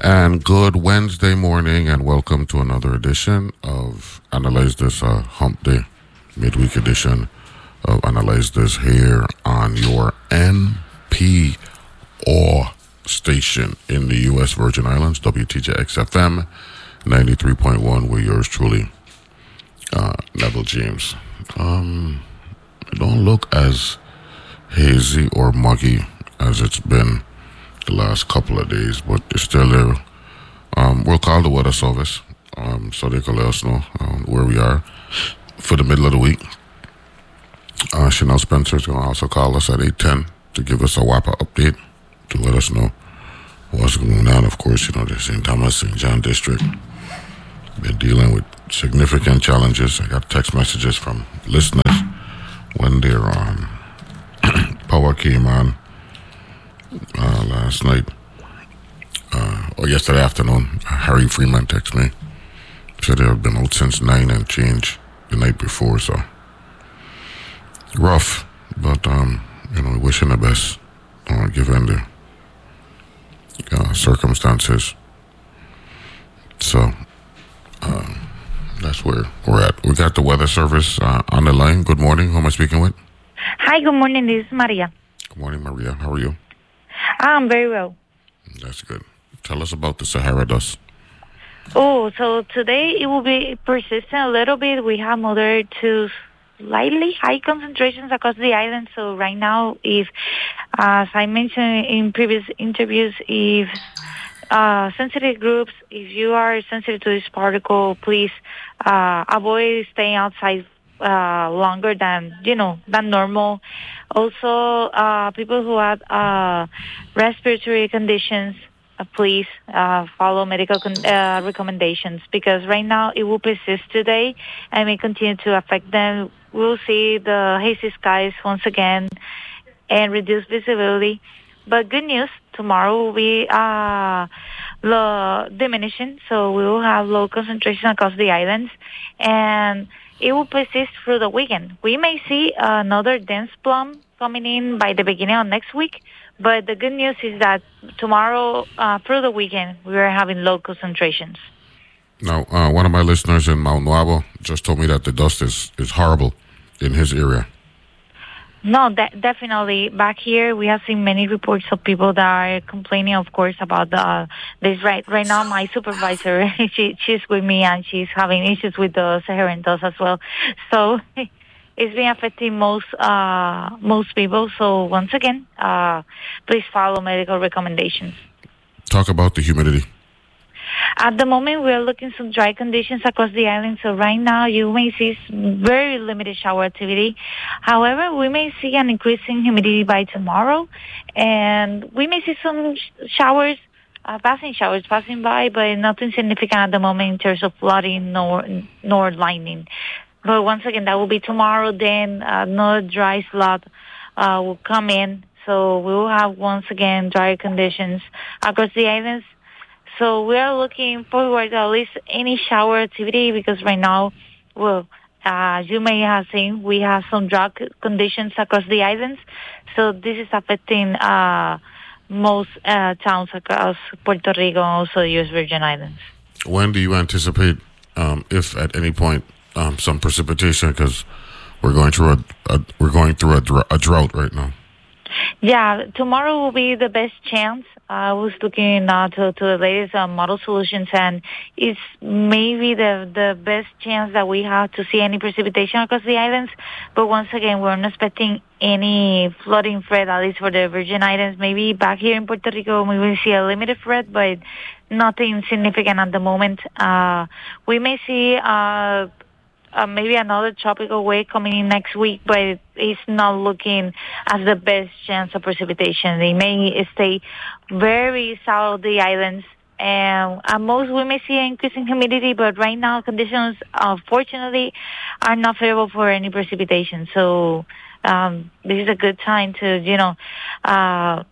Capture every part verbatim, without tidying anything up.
And good Wednesday morning, and welcome to another edition of Analyze This, uh, Hump Day, midweek edition of Analyze This here on your N P R station in the U S Virgin Islands, W T J X F M ninety-three point one, with yours truly, uh, Neville James. Um, it don't look as hazy or muggy as it's been the last couple of days, but it's still there. Um, we'll call the weather service um, so they can let us know um, where we are for the middle of the week. Uh, Chanel Spencer is going to also call us at eight ten to give us a W A P A update, to let us know what's going on. Of course, you know, the Saint Thomas, Saint John district been dealing with significant challenges. I got text messages from listeners when their um, power came on uh, last night uh, or yesterday afternoon. Harry Freeman texted me, said they have been out since nine and change the night before, so rough, but um, you know, wishing the best uh, given the uh, circumstances. So uh, that's where we're at. We got the weather service uh, on the line. Good morning. Who am I speaking with? Hi, good morning. This is Maria. Good morning, Maria. How are you? I'm very well. That's good. Tell us about the Sahara dust. Oh, so today it will be persistent a little bit. We have moderate to slightly high concentrations across the island. So right now, if, as I mentioned in previous interviews, if uh, sensitive groups, if you are sensitive to this particle, please uh, avoid staying outside uh, longer than, you know, than normal. Also, uh, people who have uh, respiratory conditions, uh, please uh, follow medical con- uh, recommendations, because right now it will persist today and may continue to affect them. We'll see the hazy skies once again and reduced visibility. But good news, tomorrow will be uh, low diminishing, so we will have low concentration across the islands, and it will persist through the weekend. We may see another dense plume coming in by the beginning of next week, but the good news is that tomorrow, uh, through the weekend, we are having low concentrations. Now, uh, one of my listeners in Mount Nuevo just told me that the dust is, is horrible in his area. No, de- definitely. Back here, we have seen many reports of people that are complaining, of course, about the this. Right, right now, my supervisor, she she's with me, and she's having issues with the Saharan dust as well. So it's been affecting most uh, most people. So once again, uh, please follow medical recommendations. Talk about the humidity. At the moment, we are looking some dry conditions across the island. So right now, you may see very limited shower activity. However, we may see an increase in humidity by tomorrow, and we may see some sh- showers, uh, passing showers passing by, but nothing significant at the moment in terms of flooding nor nor lightning. But once again, that will be tomorrow. Then uh, another dry slot uh, will come in, so we will have once again dry conditions across the islands. So we are looking forward to at least any shower activity, because right now, well, uh, you may have seen, we have some drought conditions across the islands. So this is affecting uh, most uh, towns across Puerto Rico and also the U S Virgin Islands. When do you anticipate, um, if at any point, um, some precipitation? Because we're going through a, a we're going through a, dr- a drought right now. Yeah, tomorrow will be the best chance. I was looking uh, to, to the latest uh, model solutions, and it's maybe the the best chance that we have to see any precipitation across the islands. But once again, we're not expecting any flooding threat, at least for the Virgin Islands. Maybe back here in Puerto Rico, we will see a limited threat, but nothing significant at the moment. Uh, we may see uh, uh, maybe another tropical wave coming in next week, but it's not looking as the best chance of precipitation. They may stay very south of the islands, and at most we may see an increase in humidity, but right now conditions, unfortunately, are not favorable for any precipitation. So um, this is a good time to, you know, uh,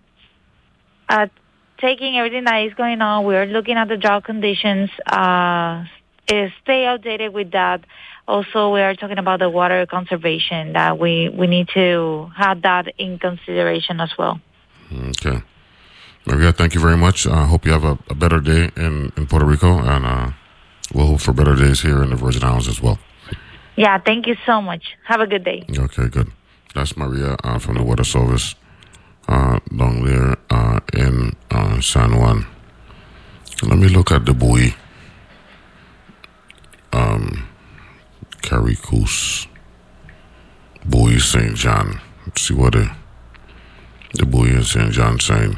uh, taking everything that is going on. We're looking at the drought conditions, uh, stay updated with that. Also, we are talking about the water conservation, that we, we need to have that in consideration as well. Okay. Maria, thank you very much. I uh, hope you have a, a better day in, in Puerto Rico, and uh, we'll hope for better days here in the Virgin Islands as well. Yeah, thank you so much. Have a good day. Okay, good. That's Maria uh, from the Weather Service uh, down there uh, in uh, San Juan. Let me look at the buoy. Um, Caricus. Buoy Saint John. Let's see what the, the buoy in Saint John saying.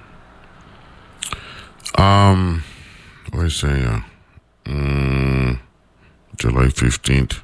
Um, what is it saying? Uh, um, July fifteenth.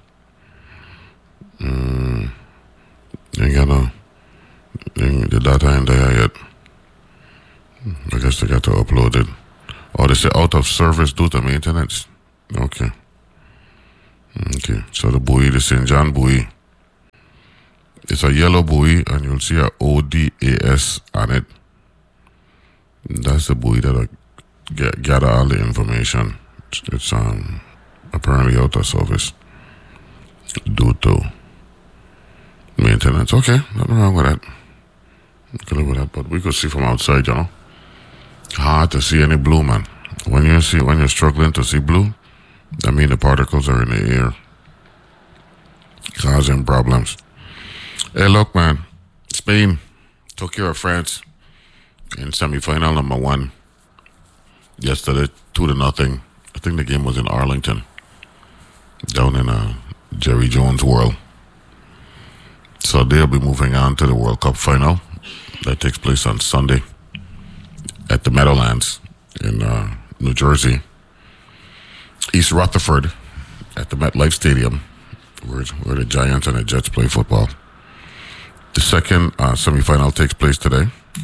Um, they got no, they, the data ain't there yet. I guess they got to upload it. Oh, they say out of service due to maintenance. Okay. Okay. So the buoy, the Saint John buoy, it's a yellow buoy, and you'll see a O D A S on it. That's the buoy that I get, gather all the information. It's, it's um apparently out of service due to maintenance. Okay, nothing wrong with that. Nothing wrong with that, but we could see from outside, you know. Hard to see any blue, man. When you see when you're struggling to see blue, I mean the particles are in the air, causing problems. Hey, look, man. Spain took care of France in semi-final number one yesterday, two to nothing. I think the game was in Arlington, down in uh, Jerry Jones World. So they'll be moving on to the World Cup final that takes place on Sunday at the Meadowlands in uh, New Jersey, East Rutherford, at the MetLife Stadium, where, where the Giants and the Jets play football. The second uh, semifinal takes place today.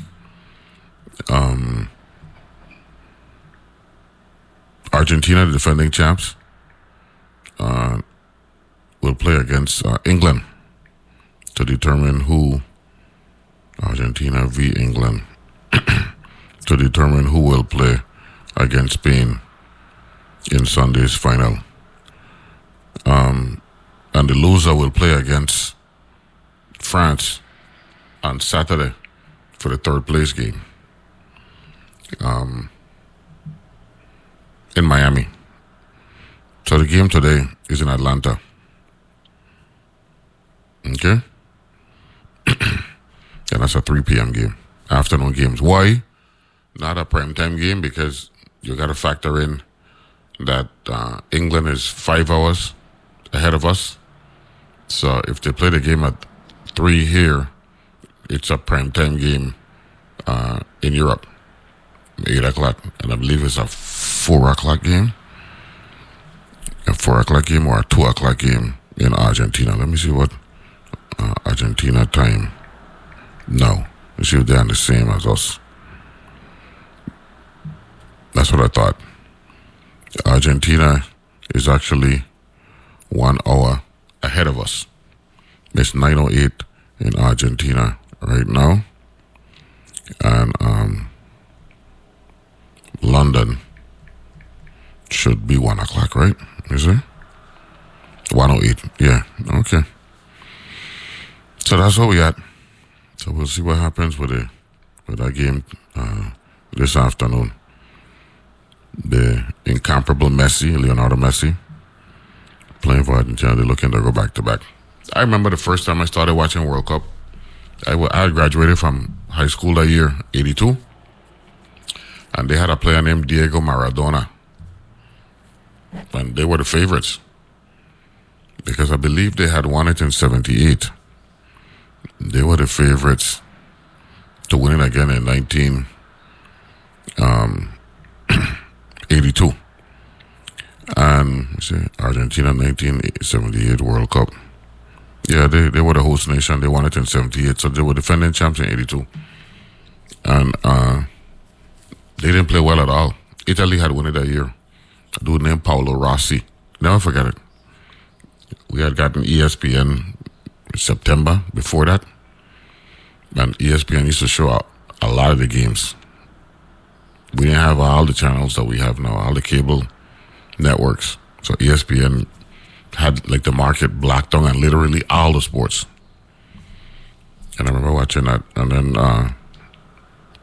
Um, Argentina, the defending champs, uh, will play against uh, England to determine who, Argentina v. England, to determine who will play against Spain in Sunday's final. Um, and the loser will play against France on Saturday for the third place game um, in Miami. So the game today is in Atlanta. Okay? And that's a three p.m. game. Afternoon games. Why? Not a primetime game, because you got to factor in that uh, England is five hours ahead of us. So if they play the game at three here, it's a primetime game uh, in Europe, eight o'clock, and I believe it's a four o'clock game, a four o'clock game or a two o'clock game in Argentina. Let me see what uh, Argentina time. No, let's see if they're the same as us. That's what I thought. Argentina is actually one hour ahead of us. It's nine oh eight in Argentina right now. And um, London should be one o'clock, right? Is it? one oh eight, yeah, okay. So that's what we got. So we'll see what happens with, the, with that game uh, this afternoon. The incomparable Messi, Leonardo Messi, playing for Argentina. They're looking to go back to back. I remember the first time I started watching World Cup. I, I graduated from high school that year, eighty-two. And they had a player named Diego Maradona. And they were the favorites, because I believe they had won it in seventy-eight. They were the favorites to win it again in nineteen eighty-two. And you see, Argentina nineteen seventy-eight World Cup. Yeah, they, they were the host nation. They won it in seventy-eight. So they were defending champs in eighty-two. And uh, they didn't play well at all. Italy had won it that year. A dude named Paolo Rossi. Never forget it. We had gotten E S P N in September before that. And E S P N used to show out a lot of the games. We didn't have all the channels that we have now, all the cable networks. So E S P N had like the market blocked on and literally all the sports. And I remember watching that. And then uh,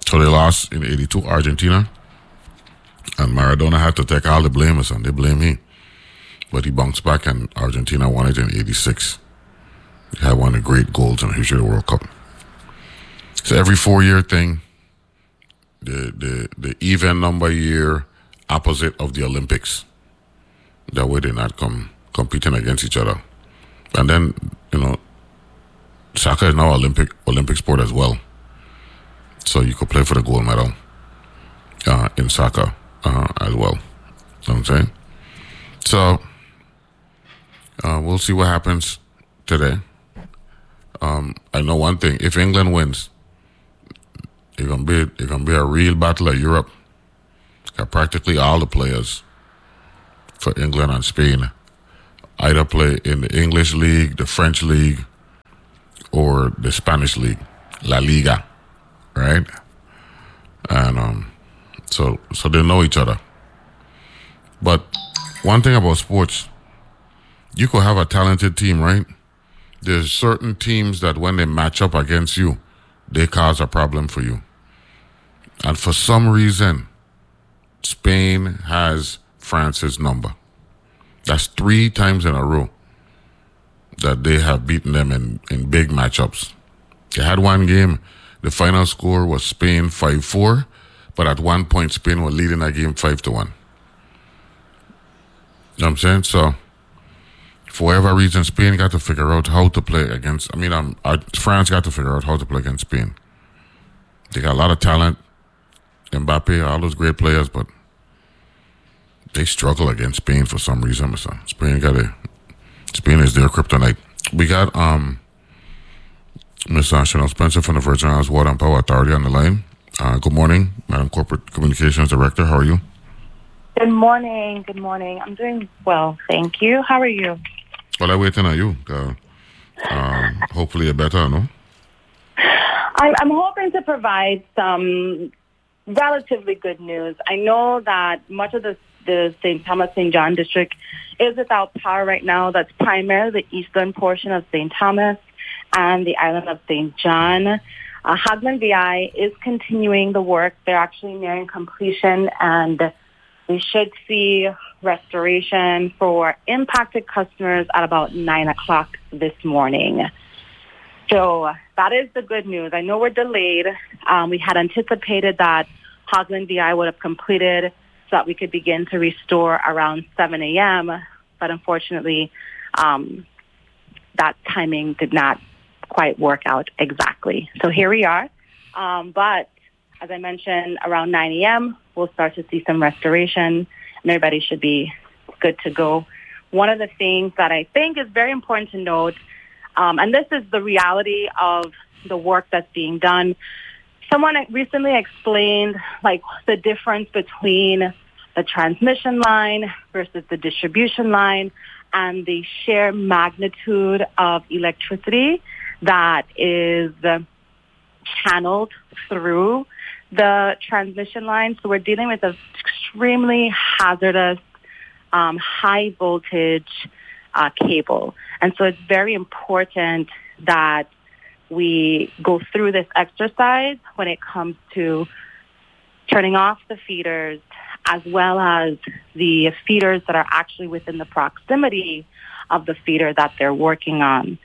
So they lost in eighty-two, Argentina. And Maradona had to take all the blame, and they blame him. But he bounced back, and Argentina won it in eighty-six. He had one of the great goals in the history of the World Cup. So every four-year thing, the, the, the even number year opposite of the Olympics. That way they're not come competing against each other. And then, you know, soccer is now Olympic Olympic sport as well. So you could play for the gold medal uh, in soccer uh, as well. You know what I'm saying? So uh, we'll see what happens today. Um, I know one thing: if England wins, it's gonna be it's gonna be a real battle of Europe. Got practically all the players for England and Spain either play in the English league, the French league, or the Spanish league, La Liga, right? And um, so so they know each other. But one thing about sports, you could have a talented team, right? There's certain teams that when they match up against you, they cause a problem for you. And for some reason, Spain has France's number. That's three times in a row that they have beaten them in, in big matchups. They had one game, the final score was Spain five four, but at one point Spain was leading that game five to one. You know what I'm saying? So, for whatever reason, Spain got to figure out how to play against, I mean, um, uh, France got to figure out how to play against Spain. They got a lot of talent, Mbappe, all those great players, but they struggle against Spain for some reason. Mister Spain got a, Spain is their kryptonite. We got um, Miz Chanel Spencer from the Virgin Islands Water and Power Authority on the line. Uh, good morning, Madam Corporate Communications Director. How are you? Good morning. Good morning. I'm doing well, thank you. How are you? Well, I'm waiting on you. Uh, um, hopefully you're better, no? I, I'm hoping to provide some relatively good news. I know that much of the, the Saint Thomas Saint John district is without power right now. That's primarily the eastern portion of Saint Thomas and the island of Saint John. Uh, Hagman V I is continuing the work. They're actually nearing completion, and we should see restoration for impacted customers at about nine o'clock this morning. So that is the good news. I know we're delayed. Um, we had anticipated that Hagman V I would have completed so that we could begin to restore around seven a.m., but unfortunately, um, that timing did not quite work out exactly. So here we are. Um, but as I mentioned, around nine a.m., we'll start to see some restoration, and everybody should be good to go. One of the things that I think is very important to note, um, and this is the reality of the work that's being done. Someone recently explained, like, the difference between the transmission line versus the distribution line and the sheer magnitude of electricity that is channeled through the transmission line. So we're dealing with an extremely hazardous, um, high voltage uh, cable. And so it's very important that we go through this exercise when it comes to turning off the feeders, as well as the feeders that are actually within the proximity of the feeder that they're working on.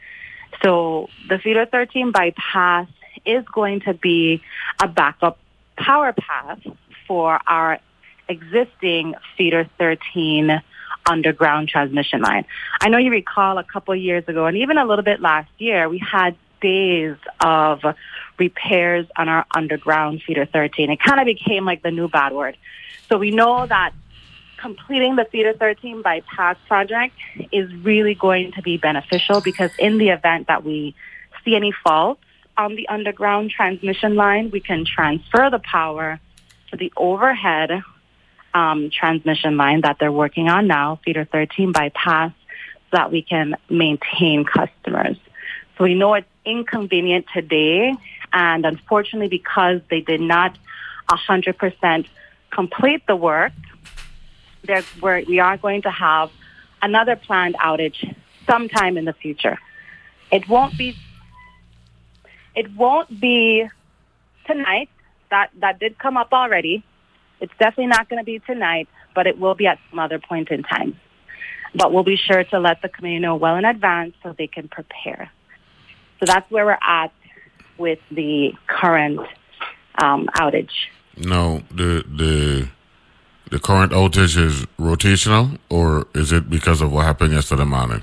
So the feeder thirteen bypass is going to be a backup power path for our existing feeder thirteen underground transmission line. I know you recall a couple of years ago, and even a little bit last year, we had days of repairs on our underground feeder thirteen. It kind of became like the new bad word. So we know that completing the feeder thirteen bypass project is really going to be beneficial, because in the event that we see any faults on the underground transmission line, we can transfer the power to the overhead um, transmission line that they're working on now, feeder thirteen bypass, so that we can maintain customers. So we know it's inconvenient today, and unfortunately, because they did not one hundred percent complete the work, there, we're, we are going to have another planned outage sometime in the future. It won't be, it won't be tonight, that, that did come up already. It's definitely not going to be tonight, but it will be at some other point in time. But we'll be sure to let the community know well in advance so they can prepare. So that's where we're at with the current um, outage. No, the the the current outage is rotational, or is it because of what happened yesterday morning?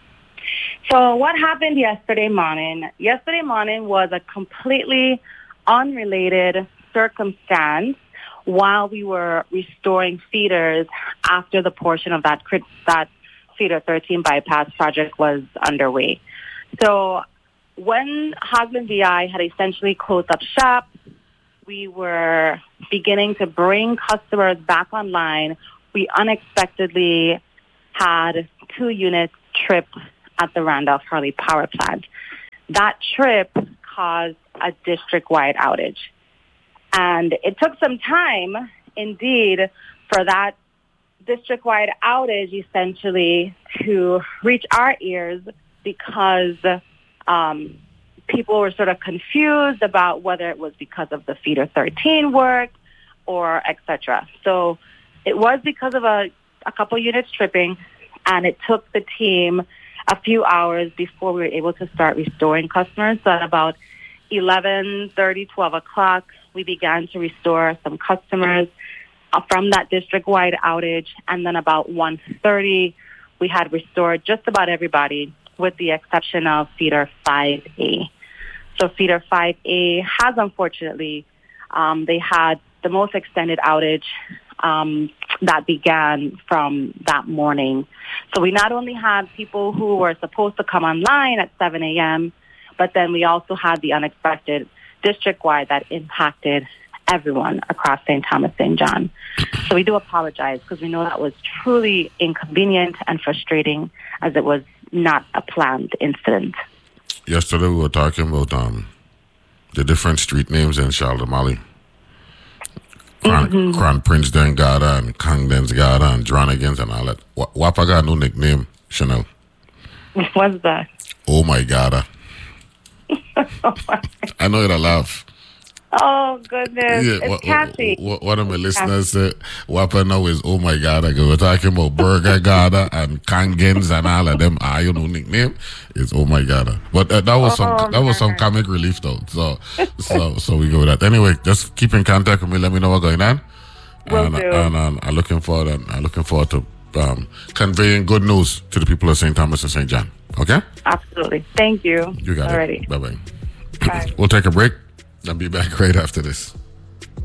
So what happened yesterday morning? Yesterday morning was a completely unrelated circumstance while we were restoring feeders after the portion of that that Feeder thirteen bypass project was underway. So when Hogland V I had essentially closed up shop, we were beginning to bring customers back online. We unexpectedly had two units trip at the Randolph-Hurley power plant. That trip caused a district-wide outage. And it took some time, indeed, for that district-wide outage essentially to reach our ears because um, people were sort of confused about whether it was because of the Feeder thirteen work or et cetera. So it was because of a, a couple units tripping, and it took the team a few hours before we were able to start restoring customers. So at about eleven thirty, twelve o'clock, we began to restore some customers from that district-wide outage, and then about one thirty, we had restored just about everybody with the exception of Feeder five A. So Feeder five A has, unfortunately, um, they had the most extended outage um, that began from that morning. So we not only had people who were supposed to come online at seven a.m., but then we also had the unexpected district-wide that impacted everyone across Saint Thomas, Saint John. So we do apologize because we know that was truly inconvenient and frustrating as it was not a planned incident. Yesterday we were talking about um, the different street names in Charlotte Mali. Crown, mm-hmm. Crown Prince Den Garda and Congdens Garda and Dronigans and all that. W- Wapa got no nickname, Chanel. What's that? Oh my God. I know it'll laugh. Oh, goodness. Yeah, it's what, catchy. What, what, one of my listeners said, Wapa now is, oh my God. I go, we're talking about Burger Garda and Kangens and all of them. Ah, you know, nickname is oh my God. But uh, that was oh, some that was some comic relief though. So so so we go with that. Anyway, just keep in contact with me. Let me know what's going on. Will and, do. And, and I'm looking forward. And I'm looking forward to um, conveying good news to the people of Saint Thomas and Saint John. Okay? Absolutely. Thank you. You got Alrighty. it. Bye-bye. Bye. We'll take a break and be back right after this.